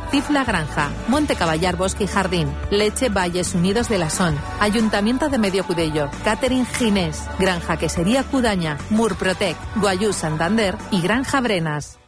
CIF La Granja, Monte Caballar Bosque y Jardín, Leche Valles Unidos de la Son, Ayuntamiento de Medio Cudello, Catering Ginés, Granja Quesería Cudaña, Murprotec, Guayú Santander y Granja Brenas.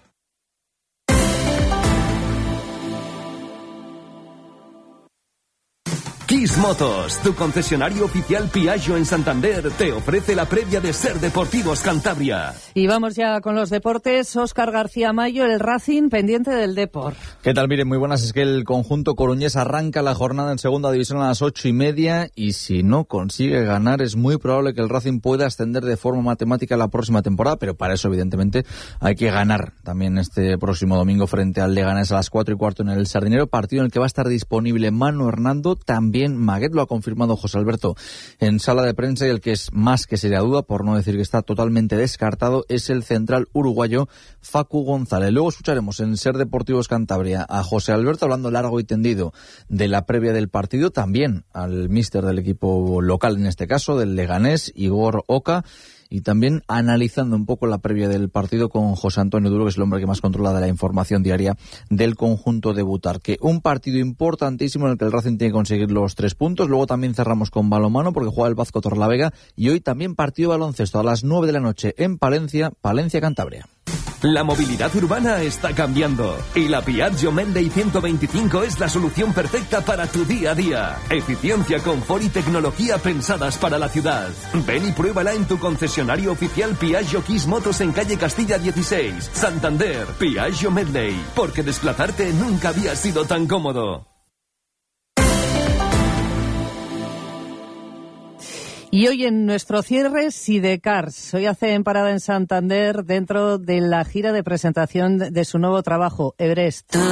Kiss Motos, tu concesionario oficial Piaggio en Santander, te ofrece la previa de Ser Deportivos Cantabria. Y vamos ya con los deportes. Óscar García Mayo, el Racing, pendiente del Depor. ¿Qué tal? Miren, muy buenas. Es que el conjunto coruñés arranca la jornada en segunda división a las 8:30 y si no consigue ganar es muy probable que el Racing pueda ascender de forma matemática la próxima temporada, pero para eso evidentemente hay que ganar también este próximo domingo frente al Leganés a las 4:15 en el Sardinero, partido en el que va a estar disponible Manu Hernando, también Maguet, lo ha confirmado José Alberto en sala de prensa, y el que es más que seria duda, por no decir que está totalmente descartado, es el central uruguayo Facu González. Luego escucharemos en Ser Deportivos Cantabria a José Alberto hablando largo y tendido de la previa del partido, también al míster del equipo local, en este caso del Leganés, Igor Oca, y también analizando un poco la previa del partido con José Antonio Duro, que es el hombre que más controla de la información diaria del conjunto de Butarque. Un partido importantísimo en el que el Racing tiene que conseguir los 3 puntos. Luego también cerramos con balonmano porque juega el Vazco Torrelavega, y hoy también partido de baloncesto a las 9 de la noche en Palencia, Cantabria. La movilidad urbana está cambiando y la Piaggio Menday 125 es la solución perfecta para tu día a día. Eficiencia, confort y tecnología pensadas para la ciudad. Ven y pruébala en tu concesionario oficial Piaggio Kiss Motos en calle Castilla 16, Santander. Piaggio Menday, porque desplazarte nunca había sido tan cómodo. Y hoy en nuestro cierre, Sidecars. Hoy hacen parada en Santander dentro de la gira de presentación de su nuevo trabajo, Everest.